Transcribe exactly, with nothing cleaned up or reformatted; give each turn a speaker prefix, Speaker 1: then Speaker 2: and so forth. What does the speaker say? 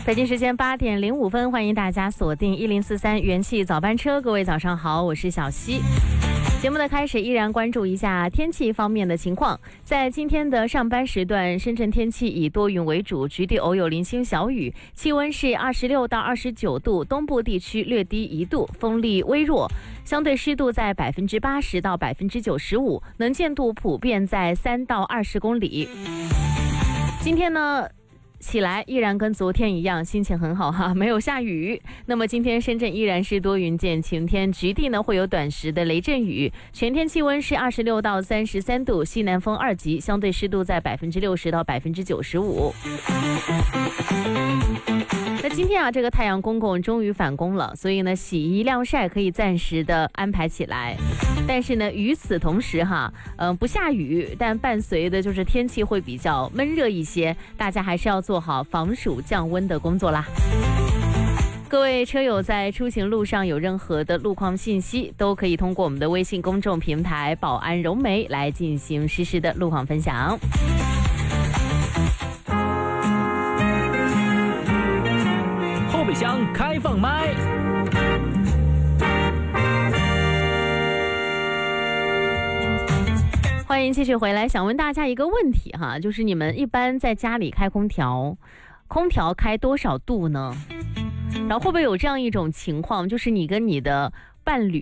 Speaker 1: 北京时间八点零五分，欢迎大家锁定一零四三元气早班车。各位早上好，我是小溪。节目的开始依然关注一下天气方面的情况。在今天的上班时段，深圳天气以多云为主，局地偶有零星小雨，气温是二十六到二十九度，东部地区略低一度，风力微弱，相对湿度在百分之八十到百分之九十五，能见度普遍在三到二十公里。今天呢起来依然跟昨天一样，心情很好哈，没有下雨。那么今天深圳依然是多云见晴天，局地呢会有短时的雷阵雨，全天气温是二十六到三十三度，西南风二级，相对湿度在百分之六十到百分之九十五。那今天啊，这个太阳公公终于返工了，所以呢，洗衣晾晒可以暂时的安排起来。但是呢，与此同时哈，嗯、呃，不下雨，但伴随的就是天气会比较闷热一些，大家还是要做好防暑降温的工作啦。各位车友在出行路上有任何的路况信息，都可以通过我们的微信公众平台宝安融媒来进行实时的路况分享。
Speaker 2: 后备箱开放麦，
Speaker 1: 欢迎继续回来。想问大家一个问题哈，就是你们一般在家里开空调，空调开多少度呢？然后会不会有这样一种情况，就是你跟你的伴侣